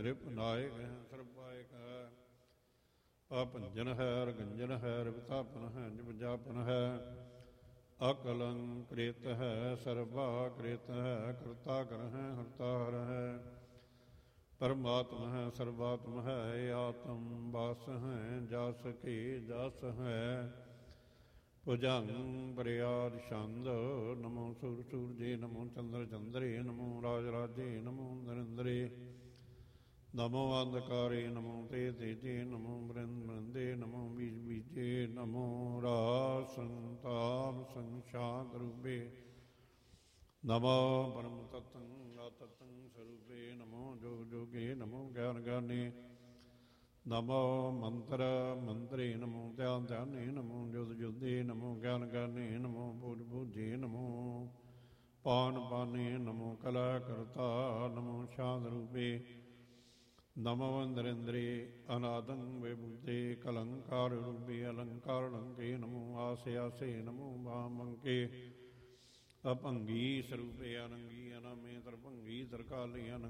ਨਿਰਪ ਨਾਇਕ ਹੈ ਸਰਬਾਇਕ ਹੈ। ਆਪੰਜਨ ਹੈ ਰਗੰਜਨ ਹੈ ਰਵਿਤਾਪਨ ਹੈ ਜਪਜਾਪਨ ਹੈ। ਅਕਲੰ ਕ੍ਰਿਤ ਹੈ ਸਰਬਾ ਕ੍ਰਿਤ ਹੈ ਕਰਤਾ ਕਰ ਹੈ ਹਰਤਾ ਹਰ ਹੈ। ਪਰਮਾਤਮ ਹੈ ਸਰਬਾਤਮ ਹੈ ਆਤਮ ਵਾਸ ਹੈ ਜਸ ਕੀ ਜਸ ਹੈ। ਭੁਜੰਗ ਬਰਿਆਦ ਛੰਦ ਨਮੋ ਸੂਰ ਸੂਰਜੇ ਨਮੋ ਚੰਦਰ ਚੰਦਰੇ ਨਮੋ ਰਾਜ ਰਾਜੇ ਨਮੋ ਨਰਿੰਦਰੇ। ਨਮੋ ਅੰਧਕਾਰੇ ਨਮੋ ਤੇ ਤੇਜੇ ਨਮੋ ਬ੍ਰਿੰਦ ਬ੍ਰਿੰਦੇ ਨਮੋ ਬੀਜ ਬੀਜੇ ਨਮੋ ਰਾਜ ਸੰਤਾਪ ਸੰਸ਼ਾਂਤ ਰੂਪੇ। ਨਮੋ ਪਰਮ ਤਤੰ ਆਤਤੰ ਸਰੂਪੇ ਨਮੋ ਜੋਗ ਜੋਗੇ ਨਮੋ ਗਿਆਨ ਗਿਆਨੀ। ਨਮੋ ਮੰਤਰ ਮੰਤਰੇ ਨਮੋ ਧਿਆਨ ਧਿਆਨੀ ਨਮੋ ਜੁਦ ਜੁਦੇ ਨਮੋ ਗਿਆਨ ਗਿਆਨੀ ਨਮੋ ਬੂਝ ਬੂਝੇ ਨਮੋ ਪਾਨ ਪਾਨੇ ਨਮੋ ਕਲਾ ਕਰਤਾ ਨਮੋ ਸ਼ਾਂਤ ਰੂਪੇ। ਨਮੋ ਇੰਦਰਿੰਦਰੇ ਅਨਾਦੰ ਵਿਭੂਤੇ ਕਲੰਕਾਰ ਰੂਪੇ ਅਲੰਕਾਰ ਲੰਕੇ ਨਮੋ ਆਸੇ ਆਸੇ ਨਮੋ ਵਾਮੰਕੇ। ਅਭੰਗੀ ਸਰੂਪੇ ਅਨੰਗੀ ਅਨਾਮੇ ਤਰਭੰਗੀ ਤਰਕਾਲੀ ਅਨੰਗ